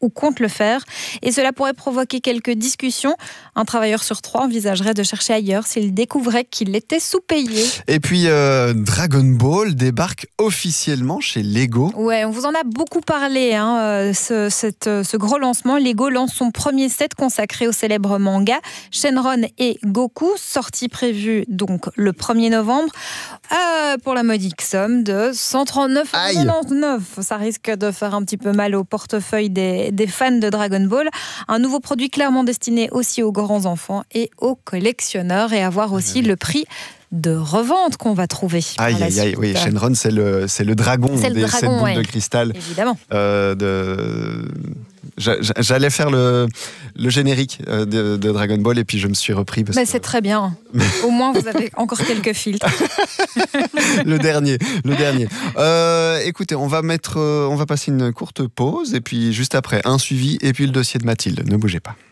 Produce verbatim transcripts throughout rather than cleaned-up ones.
ou compte le faire. Et cela pourrait provoquer quelques discussions. Un travailleur sur trois envisagerait de chercher ailleurs s'il découvrait qu'il était sous-payé. Et puis euh, Dragon Ball débarque officiellement chez Lego. Ouais, on vous en a beaucoup parlé, hein, ce, cette, ce gros lancement. Lego lance son premier set consacré au célèbre manga Shenron et Goku, sortie prévue donc le premier novembre, euh, pour la modique somme de cent trente-neuf euros quatre-vingt-dix-neuf. Ça risque de faire un petit peu mal au portefeuille des, des fans de Dragon Ball. Un nouveau produit clairement destiné aussi aux grands enfants et aux collectionneurs, et à voir aussi le prix de revente qu'on va trouver. Aïe, aïe, aïe, oui, Shenron, c'est le, c'est le dragon c'est le des dragon, sept boules ouais. de cristal. Évidemment. Euh, de... J'allais faire le, le générique de, de Dragon Ball et puis je me suis repris. Parce Mais que... c'est très bien. Au moins, vous avez encore quelques filtres. le dernier, le dernier. Euh, écoutez, on va mettre, on va passer une courte pause et puis juste après, un suivi et puis le dossier de Mathilde. Ne bougez pas.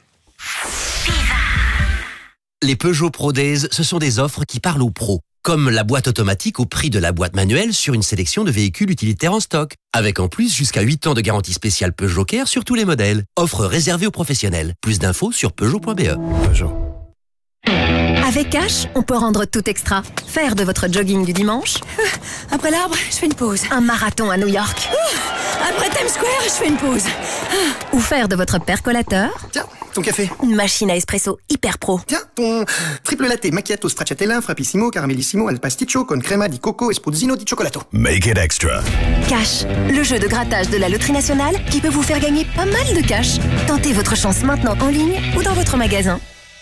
Les Peugeot Pro Days, ce sont des offres qui parlent aux pros. Comme la boîte automatique au prix de la boîte manuelle sur une sélection de véhicules utilitaires en stock. Avec en plus jusqu'à huit ans de garantie spéciale Peugeot Care sur tous les modèles. Offre réservée aux professionnels. Plus d'infos sur Peugeot point B E. Peugeot. Avec Cash, on peut rendre tout extra. Faire de votre jogging du dimanche. Après l'arbre, je fais une pause. Un marathon à New York. Après Times Square, je fais une pause. Ou faire de votre percolateur. Tiens, ton café. Une machine à espresso hyper pro. Tiens, ton triple latte macchiato stracciatella, frappissimo, caramellissimo, al pasticcio con crema di coco e spruzzino di cioccolato. Make it extra. Cash, le jeu de grattage de la loterie nationale qui peut vous faire gagner pas mal de cash. Tentez votre chance maintenant en ligne ou dans votre magasin.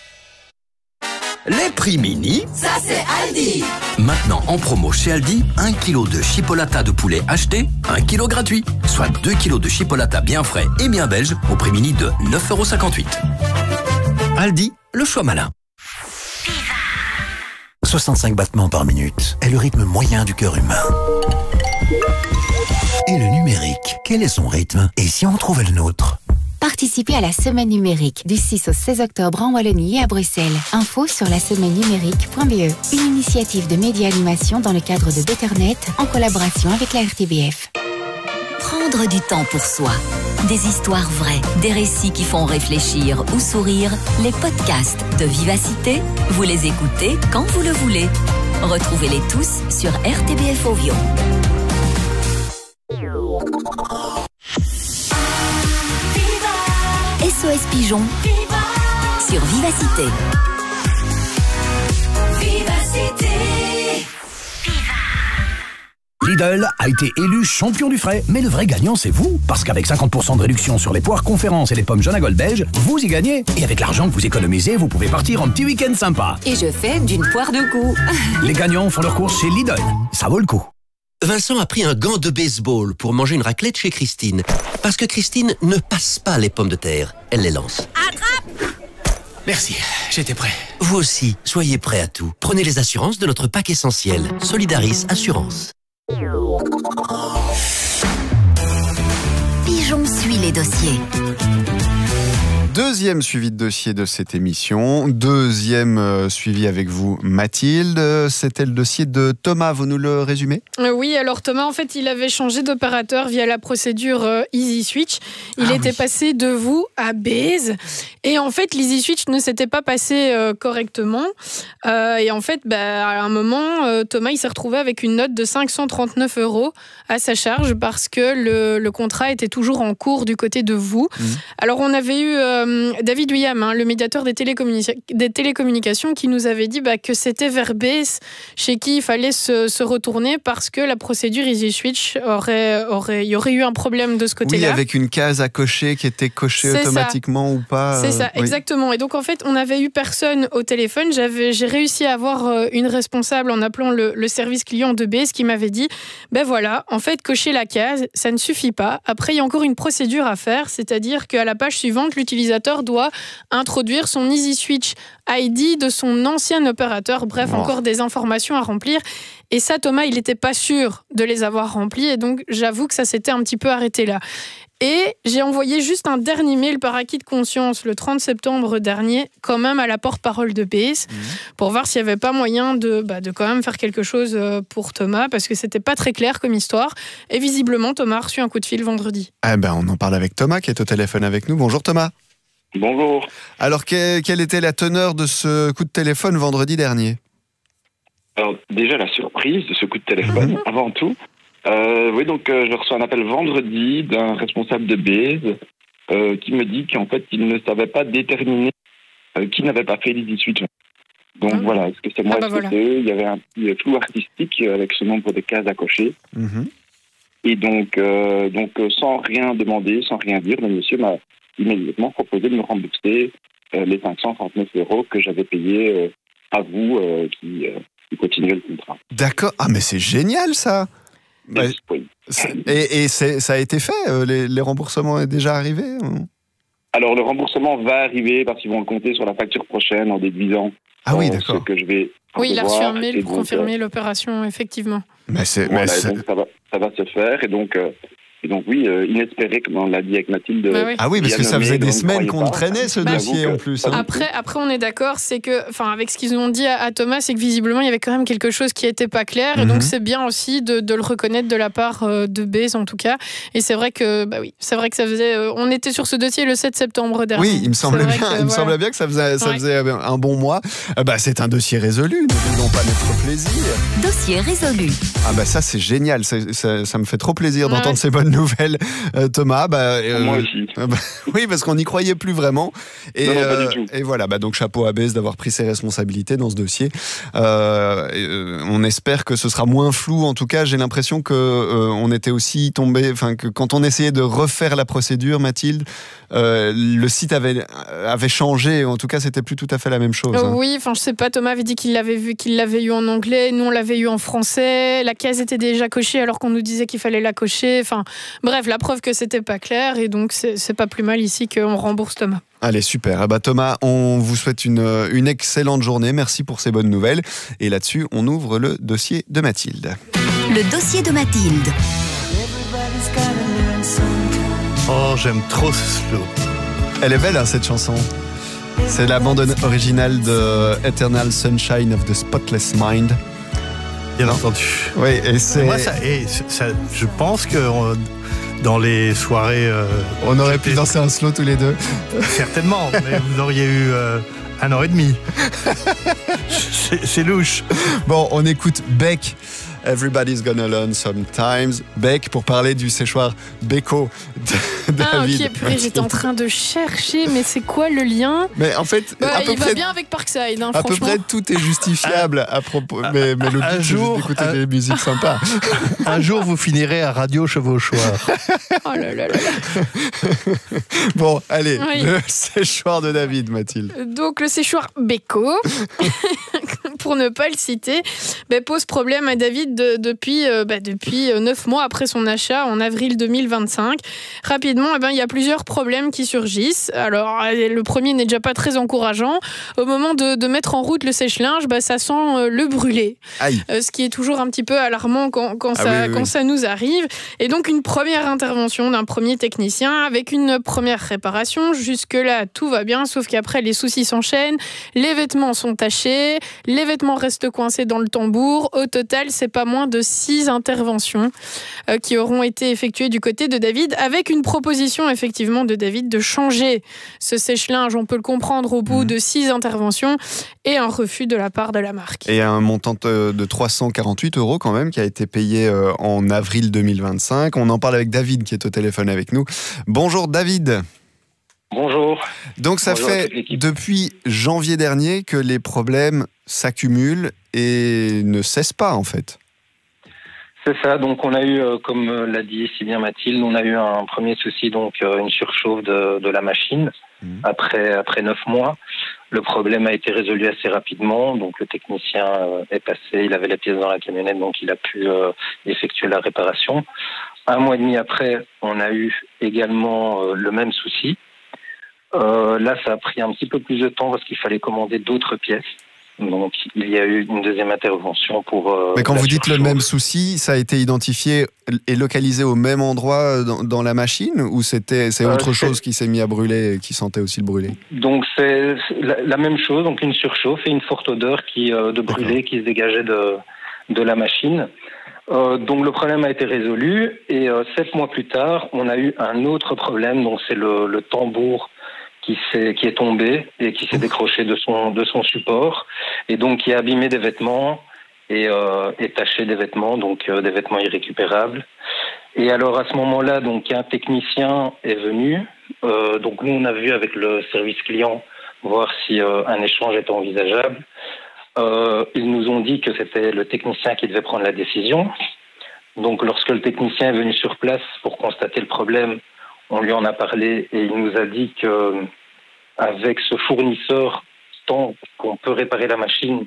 Les prix mini, Ça, c'est Aldi. maintenant en promo chez Aldi, un kilo de chipolata de poulet acheté, un kilo gratuit. Soit deux kilos de chipolata bien frais et bien belge au prix mini de neuf euros cinquante-huit. Aldi, le choix malin. soixante-cinq battements par minute est le rythme moyen du cœur humain. Et le numérique, quel est son rythme? Et si on trouvait le nôtre? Participez à la semaine numérique du six au seize octobre en Wallonie et à Bruxelles. Info sur la semaine numérique point B E. Une initiative de Média Animation dans le cadre de Betternet en collaboration avec la R T B F. Prendre du temps pour soi. Des histoires vraies, des récits qui font réfléchir ou sourire. Les podcasts de Vivacité, vous les écoutez quand vous le voulez. Retrouvez-les tous sur R T B F Ovio. S O S Pigeon sur Vivacité. Vivacité. Lidl a été élu champion du frais, mais le vrai gagnant c'est vous, parce qu'avec cinquante pour cent de réduction sur les poires conférences et les pommes jaune à Gold belge, vous y gagnez. Et avec l'argent que vous économisez, vous pouvez partir en petit week-end sympa. Et je fais d'une poire deux coups. Les gagnants font leur course chez Lidl, ça vaut le coup. Vincent a pris un gant de baseball pour manger une raclette chez Christine. Parce que Christine ne passe pas les pommes de terre, elle les lance. Attrape! Merci, j'étais prêt. Vous aussi, soyez prêts à tout. Prenez les assurances de notre pack essentiel. Solidaris Assurance. Pigeon suit les dossiers. Deuxième suivi de dossier de cette émission. Deuxième euh, suivi avec vous, Mathilde. C'était le dossier de Thomas. Vous nous le résumez ? euh, Oui, alors Thomas, en fait, il avait changé d'opérateur via la procédure euh, Easy Switch. Il ah, était oui. passé de vous à Base. Et en fait, l'Easy Switch ne s'était pas passé euh, correctement. Euh, et en fait, bah, à un moment, euh, Thomas, il s'est retrouvé avec une note de cinq cent trente-neuf euros à sa charge parce que le, le contrat était toujours en cours du côté de vous. Mmh. Alors, on avait eu... Euh, David William, hein, le médiateur des, télécommunica- des télécommunications, qui nous avait dit bah, que c'était vers Base chez qui il fallait se, se retourner parce que la procédure Easy Switch aurait, aurait, il y aurait eu un problème de ce côté-là. Oui, avec une case à cocher qui était cochée C'est automatiquement ça. ou pas. C'est euh, ça, oui. exactement. Et donc en fait, on n'avait eu personne au téléphone. J'avais, j'ai réussi à avoir une responsable en appelant le, le service client de Base qui m'avait dit ben voilà, en fait, cocher la case, ça ne suffit pas. Après, il y a encore une procédure à faire, c'est-à-dire qu'à la page suivante, l'utilisateur doit introduire son Easy Switch I D de son ancien opérateur. Bref, oh. encore des informations à remplir. Et ça, Thomas, il n'était pas sûr de les avoir remplis. Et donc, j'avoue que ça s'était un petit peu arrêté là. Et j'ai envoyé juste un dernier mail par acquis de conscience le trente septembre dernier, quand même à la porte-parole de B E S, mmh. pour voir s'il n'y avait pas moyen de, bah, de quand même faire quelque chose pour Thomas, parce que c'était pas très clair comme histoire. Et visiblement, Thomas a reçu un coup de fil vendredi. Ah ben, on en parle avec Thomas, qui est au téléphone avec nous. Bonjour Thomas. Bonjour. Alors, que, quelle était la teneur de ce coup de téléphone vendredi dernier ? Alors, déjà, la surprise de ce coup de téléphone, mmh. avant tout. Euh, oui, donc euh, je reçois un appel vendredi d'un responsable de B E S euh, qui me dit qu'en fait, il ne savait pas déterminer euh, qui n'avait pas fait l'Easy Switch. Donc mmh. voilà, est-ce que c'est moi, ah bah est-ce que c'est eux ? Il y avait un petit flou artistique avec ce nombre de cases à cocher. Mmh. Et donc, euh, donc sans rien demander, sans rien dire, le monsieur m'a immédiatement proposé de me rembourser euh, les cinq cent trente-neuf euros que j'avais payés euh, à vous euh, qui, euh, qui continuez le contrat. D'accord. Ah, mais c'est génial ça. Bah, oui. Et, et c'est, ça a été fait, les, les remboursements sont déjà arrivés ou... Alors le remboursement va arriver parce qu'ils vont le compter sur la facture prochaine en déduisant ah oui, euh, d'accord. ce que je vais. Oui, il a reçu un mail pour donc, confirmer euh, l'opération, effectivement. Mais c'est, voilà, mais c'est... donc ça va, ça va se faire et donc. Euh, Et donc oui, euh, inespéré, comme on l'a dit avec Mathilde. Bah oui. Ah oui, parce que ça faisait des semaines qu'on le traînait, ce bah, dossier, en plus. Hein. Après, après, on est d'accord, c'est que, enfin, avec ce qu'ils ont dit à, à Thomas, c'est que visiblement, il y avait quand même quelque chose qui n'était pas clair. Et mm-hmm. donc, c'est bien aussi de, de le reconnaître de la part euh, de B E S, en tout cas. Et c'est vrai que, bah oui, c'est vrai que ça faisait... Euh, on était sur ce dossier le sept septembre dernier. Oui, il me semblait, bien, que, il voilà. me semblait bien que ça faisait, ça ouais. faisait un bon mois. Euh, bah, c'est un dossier résolu, ne voulons pas mettre plaisir. Dossier résolu. Ah bah ça, c'est génial. Ça, ça, ça me fait trop plaisir ouais. d'entendre ces bonnes nouvelles, euh, Thomas. Bah, Euh, Moi aussi. Euh, bah, oui, parce qu'on n'y croyait plus vraiment. Et, non, non, pas euh, du tout. et voilà, bah, donc chapeau à B E S d'avoir pris ses responsabilités dans ce dossier. Euh, et, euh, on espère que ce sera moins flou. En tout cas, j'ai l'impression que euh, on était aussi tombé, enfin que quand on essayait de refaire la procédure, Mathilde, euh, le site avait avait changé. En tout cas, c'était plus tout à fait la même chose. Euh, hein. Oui, enfin je sais pas. Thomas avait dit qu'il l'avait vu, qu'il l'avait eu en anglais. Nous on l'avait eu en français. La case était déjà cochée alors qu'on nous disait qu'il fallait la cocher. Enfin bref, la preuve que c'était pas clair et donc c'est, c'est pas plus mal ici qu'on rembourse Thomas. Allez, super. Ah bah Thomas, on vous souhaite une, une excellente journée. Merci pour ces bonnes nouvelles. Et là-dessus, on ouvre le dossier de Mathilde. Le dossier de Mathilde. Oh, j'aime trop ce slow. Elle est belle, hein, cette chanson. C'est la bande originale de Eternal Sunshine of the Spotless Mind. Bien entendu. Oui, et c'est... Moi, ça, et ça, je pense que... On, dans les soirées... Euh, on aurait pu danser un slow tous les deux. Certainement, mais vous auriez eu euh, un an et demi. c'est, c'est louche. Bon, on écoute Beck. Everybody's gonna learn sometimes. Beck pour parler du séchoir Beko de David. Ah ok, purée, j'étais en train de chercher, mais c'est quoi le lien ? Mais en fait, bah, à peu il près, va bien avec Parkside, hein, à peu franchement. près tout est justifiable à propos. Mais, mais le but, c'est juste d'écouter un, des musiques sympas. Un jour, vous finirez à Radio Chevauchoir. Oh là là là là. Bon, allez, oui. Le séchoir de David, Mathilde. Donc le séchoir Beko, pour ne pas le citer, bah, pose problème à David de, depuis, euh, bah, depuis neuf mois après son achat en avril deux mille vingt-cinq. Rapidement, eh ben, il y a plusieurs problèmes qui surgissent. Alors, le premier n'est déjà pas très encourageant. Au moment de, de mettre en route le sèche-linge, bah, ça sent euh, le brûler. Aïe. Euh, ce qui est toujours un petit peu alarmant quand, quand, ah, ça, oui, oui, quand oui. ça nous arrive. Et donc, une première intervention d'un premier technicien avec une première réparation. Jusque-là, tout va bien, sauf qu'après, les soucis s'enchaînent. Les vêtements sont tachés. Les vêtements restent coincés dans le tambour. Au total, c'est pas moins de six interventions euh, qui auront été effectuées du côté de David, avec une proposition effectivement de David de changer ce sèche-linge, on peut le comprendre, au bout mmh. de six interventions, et un refus de la part de la marque. Et un montant de trois cent quarante-huit euros quand même qui a été payé euh, en avril deux mille vingt-cinq. On en parle avec David qui est au téléphone avec nous. Bonjour David. Bonjour. Donc ça Bonjour fait depuis janvier dernier que les problèmes s'accumulent et ne cessent pas en fait. C'est ça, donc on a eu, euh, comme l'a dit si bien Mathilde, on a eu un premier souci, donc euh, une surchauffe de, de la machine mmh. après, après neuf mois. Le problème a été résolu assez rapidement, donc le technicien euh, est passé, il avait les pièces dans la camionnette, donc il a pu euh, effectuer la réparation. Un mois et demi après, on a eu également euh, le même souci. Euh, là, ça a pris un petit peu plus de temps parce qu'il fallait commander d'autres pièces. Donc il y a eu une deuxième intervention pour... Euh, Mais quand vous dites le même souci, ça a été identifié et localisé au même endroit dans, dans la machine, ou c'était, c'est autre euh, chose c'est... qui s'est mis à brûler et qui sentait aussi le brûler? Donc c'est la, la même chose, donc une surchauffe et une forte odeur qui, euh, de brûlé qui se dégageait de, de la machine. Euh, donc le problème a été résolu et euh, sept mois plus tard, on a eu un autre problème, donc c'est le, le tambour qui, s'est, qui est tombé et qui s'est décroché de son, de son support et donc qui a abîmé des vêtements et, euh, et taché des vêtements, donc euh, des vêtements irrécupérables. Et alors à ce moment-là, donc un technicien est venu, euh, donc nous on a vu avec le service client voir si euh, un échange était envisageable. Euh, ils nous ont dit que c'était le technicien qui devait prendre la décision. Donc lorsque le technicien est venu sur place pour constater le problème, on lui en a parlé et il nous a dit que avec ce fournisseur, tant qu'on peut réparer la machine,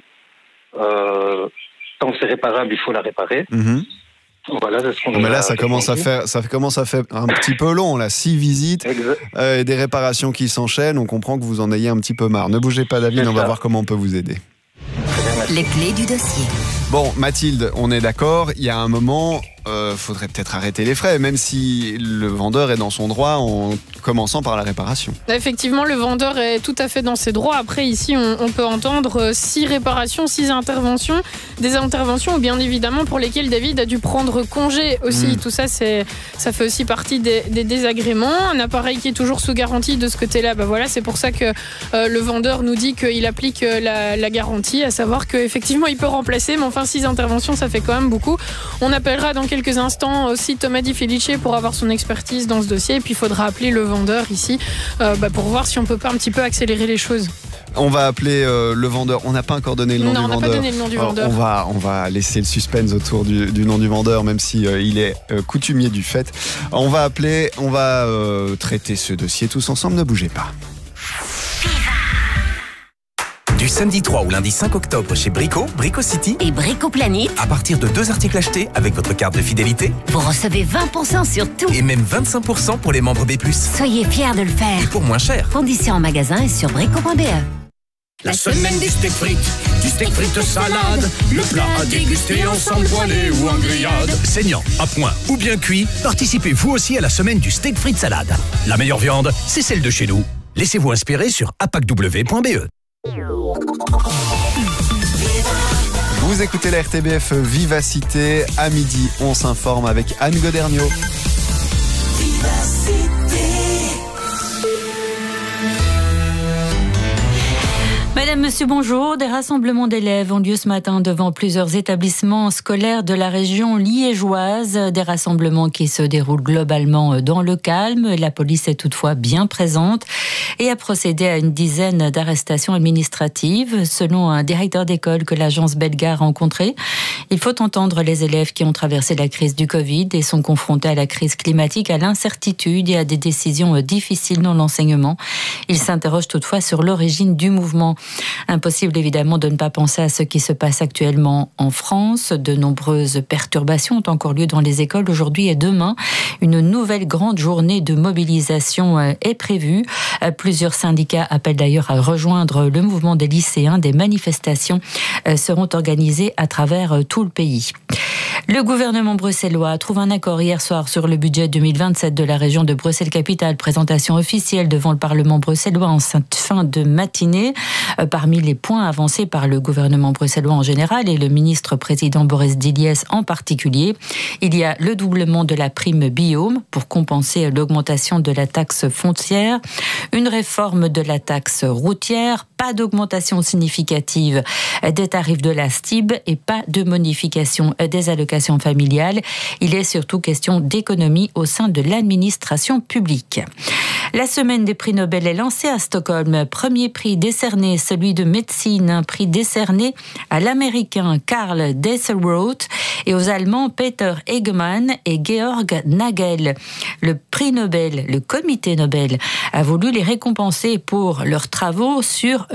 euh, tant que c'est réparable, il faut la réparer. Mmh. Voilà, c'est ce qu'on Mais là, ça commence à faire, ça commence à faire un petit peu long, là. Six visites euh, et des réparations qui s'enchaînent. On comprend que vous en ayez un petit peu marre. Ne bougez pas, David, on va voir comment on peut vous aider. Les clés du dossier. Bon, Mathilde, on est d'accord, il y a un moment, euh, faudrait peut-être arrêter les frais, même si le vendeur est dans son droit en commençant par la réparation. Effectivement, le vendeur est tout à fait dans ses droits. Après, ici, on, on peut entendre six réparations, six interventions, des interventions, bien évidemment, pour lesquelles David a dû prendre congé aussi. Mmh. Tout ça, c'est, ça fait aussi partie des, des désagréments. Un appareil qui est toujours sous garantie de ce côté-là, bah voilà, c'est pour ça que euh, le vendeur nous dit qu'il applique la, la garantie, à savoir qu'effectivement, il peut remplacer, mais enfin, six interventions, ça fait quand même beaucoup. On appellera dans quelques instants aussi Thomas Di Felice pour avoir son expertise dans ce dossier. Et puis, il faudra appeler le vendeur ici euh, bah, pour voir si on peut pas un petit peu accélérer les choses. On va appeler euh, le vendeur. On n'a pas encore donné le nom non, du vendeur. Non, on n'a pas donné le nom du Alors, vendeur. On va, on va laisser le suspense autour du, du nom du vendeur, même si euh, il est euh, coutumier du fait. On va appeler, on va euh, traiter ce dossier tous ensemble. Ne bougez pas. Du samedi trois au lundi cinq octobre chez Brico, Brico City et Brico Planet. À partir de deux articles achetés avec votre carte de fidélité, vous recevez vingt pour cent sur tout. Et même vingt-cinq pour cent pour les membres B plus. Soyez fiers de le faire. Et pour moins cher. Conditions en magasin et sur brico point b e. La, La semaine, semaine du steak frites, du steak frites salade, le plat à déguster ensemble poêlé ou en grillade. Saignant, à point ou bien cuit, participez vous aussi à la semaine du steak frites salade. La meilleure viande, c'est celle de chez nous. Laissez-vous inspirer sur a p a c w point b e. Vous écoutez la R T B F Vivacité. À midi, on s'informe avec Anne Goderniot. Madame, Monsieur, bonjour. Des rassemblements d'élèves ont lieu ce matin devant plusieurs établissements scolaires de la région liégeoise. Des rassemblements qui se déroulent globalement dans le calme. La police est toutefois bien présente et a procédé à une dizaine d'arrestations administratives. Selon un directeur d'école que l'agence Belga a rencontré, il faut entendre les élèves qui ont traversé la crise du Covid et sont confrontés à la crise climatique, à l'incertitude et à des décisions difficiles dans l'enseignement. Ils s'interrogent toutefois sur l'origine du mouvement. Impossible évidemment de ne pas penser à ce qui se passe actuellement en France. De nombreuses perturbations ont encore lieu dans les écoles aujourd'hui et demain. Une nouvelle grande journée de mobilisation est prévue. Plusieurs syndicats appellent d'ailleurs à rejoindre le mouvement des lycéens. Des manifestations seront organisées à travers tout le pays. Le gouvernement bruxellois trouve un accord hier soir sur le budget deux mille vingt-sept de la région de Bruxelles-Capitale. Présentation officielle devant le Parlement bruxellois en fin de matinée. Parmi les points avancés par le gouvernement bruxellois en général et le ministre-président Boris Diliès en particulier, il y a le doublement de la prime Biome pour compenser l'augmentation de la taxe foncière, une réforme de la taxe routière, pas d'augmentation significative des tarifs de la S T I B et pas de modification des allocations familiales. Il est surtout question d'économie au sein de l'administration publique. La semaine des prix Nobel est lancée à Stockholm. Premier prix décerné, celui de médecine, un prix décerné à l'américain Karl Desselroth et aux Allemands Peter Egemann et Georg Nagel. Le prix Nobel, le comité Nobel, a voulu les récompenser pour leurs travaux sur l'optimisation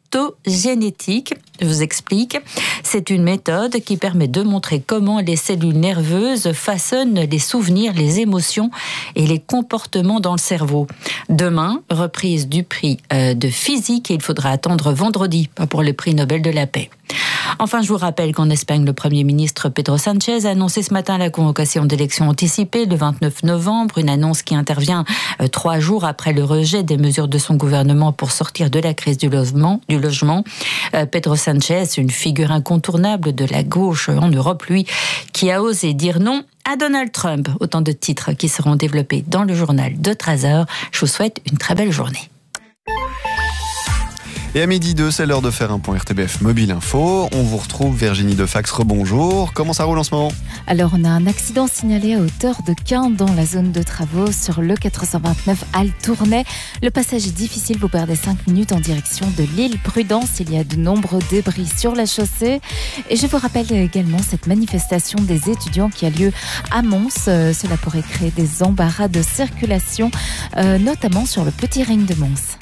optogénétique. Je vous explique. C'est une méthode qui permet de montrer comment les cellules nerveuses façonnent les souvenirs, les émotions et les comportements dans le cerveau. Demain, reprise du prix de physique et il faudra attendre vendredi, pas pour le prix Nobel de la paix. Enfin, je vous rappelle qu'en Espagne, le Premier ministre Pedro Sánchez a annoncé ce matin la convocation d'élections anticipées le vingt-neuf novembre, une annonce qui intervient euh, trois jours après le rejet des mesures de son gouvernement pour sortir de la crise du logement. Du logement. Euh, Pedro Sánchez, une figure incontournable de la gauche en Europe, lui, qui a osé dire non à Donald Trump. Autant de titres qui seront développés dans le journal de treize heures. Je vous souhaite une très belle journée. Et à midi deux, c'est l'heure de faire un point R T B F Mobile Info. On vous retrouve, Virginie Defax, rebonjour. Comment ça roule en ce moment ? Alors, on a un accident signalé à hauteur de Caen dans la zone de travaux sur le quatre cent vingt-neuf Halle Tournai. Le passage est difficile, vous perdez cinq minutes en direction de l'île Prudence. Il y a de nombreux débris sur la chaussée. Et je vous rappelle également cette manifestation des étudiants qui a lieu à Mons. Euh, cela pourrait créer des embarras de circulation, euh, notamment sur le petit ring de Mons.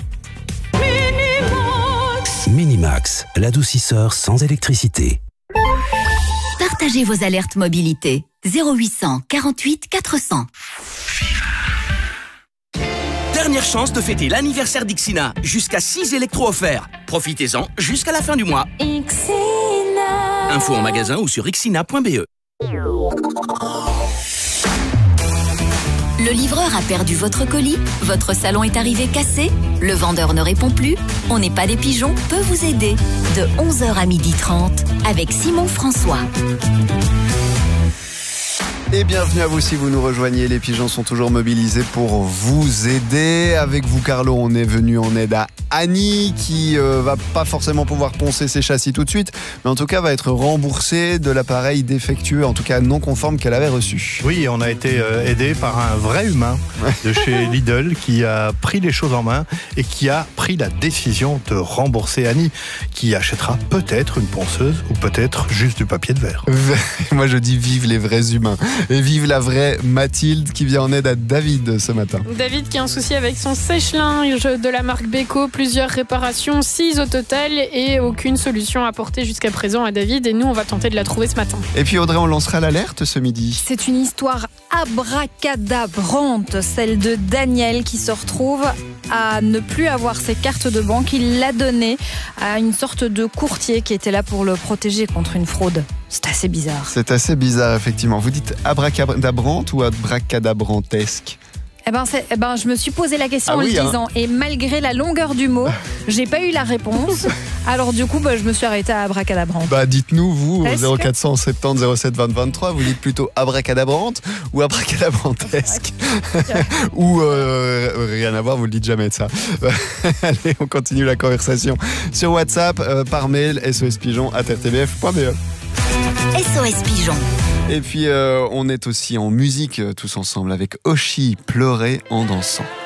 Minimax, l'adoucisseur sans électricité. Partagez vos alertes mobilité. zéro huit cent quarante-huit quatre cents. Dernière chance de fêter l'anniversaire d'Ixina. Jusqu'à six électros offerts. Profitez-en jusqu'à la fin du mois. Ixina. Info en magasin ou sur ixina point b e. Le livreur a perdu votre colis, votre salon est arrivé cassé, le vendeur ne répond plus, On n'est pas des pigeons peut vous aider de onze heures à midi trente avec Simon François. Et bienvenue à vous si vous nous rejoignez. Les pigeons sont toujours mobilisés pour vous aider. Avec vous, Carlo, on est venu en aide à Annie qui euh, va pas forcément pouvoir poncer ses châssis tout de suite, mais en tout cas va être remboursée de l'appareil défectueux, en tout cas non conforme qu'elle avait reçu. Oui, on a été euh, aidé par un vrai humain de chez Lidl qui a pris les choses en main et qui a pris la décision de rembourser Annie, qui achètera peut-être une ponceuse ou peut-être juste du papier de verre. Moi je dis vive les vrais humains. Et vive la vraie Mathilde qui vient en aide à David ce matin. David qui a un souci avec son sèche-linge de la marque Beko, plusieurs réparations, six au total et aucune solution apportée jusqu'à présent à David. Et nous, on va tenter de la trouver ce matin. Et puis Audrey, on lancera l'alerte ce midi. C'est une histoire abracadabrante, celle de Daniel qui se retrouve à ne plus avoir ses cartes de banque. Il l'a donnée à une sorte de courtier qui était là pour le protéger contre une fraude. C'est assez bizarre. C'est assez bizarre, effectivement. Vous dites abracadabrante ou abracadabrantesque ? Eh ben, c'est, eh ben, je me suis posé la question ah en oui, le hein. disant, et malgré la longueur du mot, j'ai pas eu la réponse. Alors du coup, bah, je me suis arrêtée à abracadabrante. Bah dites-nous, vous, Est-ce au que... zéro quatre cent soixante-dix zéro sept vingt vingt-trois, vous dites plutôt abracadabrante ou abracadabrantesque ou euh, rien à voir, vous le dites jamais de ça. Allez, on continue la conversation sur WhatsApp, euh, par mail, s o s pigeon arobase r t b f point b e. S O S Pigeon. Et puis euh, on est aussi en musique euh, tous ensemble avec Oshi, pleurer en dansant.